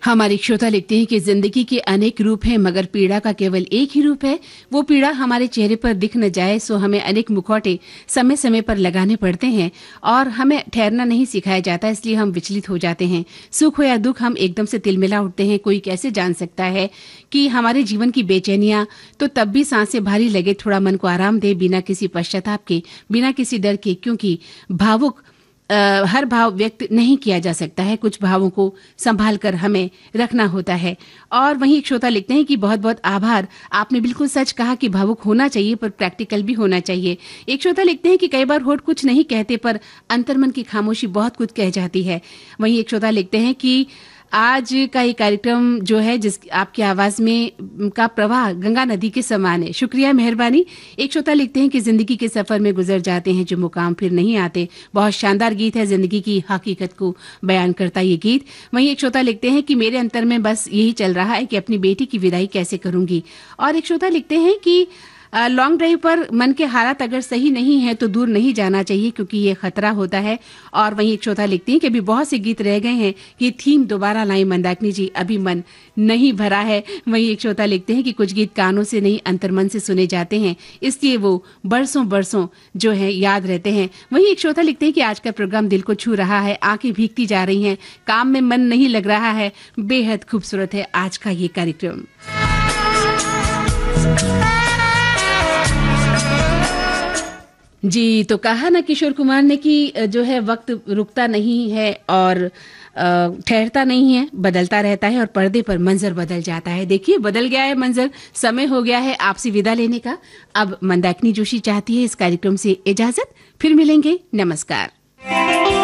हमारे श्रोता लिखते हैं कि जिंदगी के अनेक रूप हैं मगर पीड़ा का केवल एक ही रूप है। वो पीड़ा हमारे चेहरे पर दिख न जाए सो हमें अनेक मुखौटे समय समय पर लगाने पड़ते हैं और हमें ठहरना नहीं सिखाया जाता, इसलिए हम विचलित हो जाते हैं। सुख हो या दुख हम एकदम से तिलमिला उठते हैं। कोई कैसे जान सकता है कि हमारे जीवन की बेचैनियां तो तब भी सांसें भारी लगे, थोड़ा मन को आराम दे, बिना किसी पश्चाताप के, बिना किसी डर के, क्योंकि हर भाव व्यक्त नहीं किया जा सकता है। कुछ भावों को संभाल कर हमें रखना होता है। और वहीं एक श्रोता लिखते हैं कि बहुत बहुत आभार, आपने बिल्कुल सच कहा कि भावुक होना चाहिए पर प्रैक्टिकल भी होना चाहिए। एक श्रोता लिखते हैं कि कई बार होठ कुछ नहीं कहते पर अंतर्मन की खामोशी बहुत कुछ कह जाती है। वहीं एक श्रोता लिखते हैं कि आज का ये कार्यक्रम जो है, जिस आपकी आवाज में का प्रवाह गंगा नदी के समान है। शुक्रिया, मेहरबानी। एक श्रोता लिखते हैं कि जिंदगी के सफर में गुजर जाते हैं जो मुकाम फिर नहीं आते। बहुत शानदार गीत है, जिंदगी की हकीकत को बयान करता ये गीत। वहीं एक श्रोता लिखते हैं कि मेरे अंतर में बस यही चल रहा है कि अपनी बेटी की विदाई कैसे करूंगी। और एक श्रोता लिखते हैं कि लॉन्ग ड्राइव पर मन के हालात अगर सही नहीं है तो दूर नहीं जाना चाहिए, क्योंकि ये खतरा होता है। और वहीं एक श्रोता लिखती हैं कि अभी बहुत से गीत रह गए हैं, ये थीम दोबारा लाई मंदाकिनी जी, अभी मन नहीं भरा है। वहीं एक श्रोता लिखते हैं कि कुछ गीत कानों से नहीं अंतर्मन से सुने जाते हैं, इसलिए वो बरसों बरसों जो है याद रहते हैं। वहीं एक श्रोता लिखते हैं कि आज का प्रोग्राम दिल को छू रहा है, आंखें भीगती जा रही हैं, काम में मन नहीं लग रहा है, बेहद खूबसूरत है आज का ये कार्यक्रम। जी, तो कहा ना किशोर कुमार ने कि जो है वक्त रुकता नहीं है और ठहरता नहीं है, बदलता रहता है और पर्दे पर मंजर बदल जाता है। देखिए, बदल गया है मंजर, समय हो गया है आपसे विदा लेने का। अब मंदाकिनी जोशी चाहती है इस कार्यक्रम से इजाजत, फिर मिलेंगे, नमस्कार।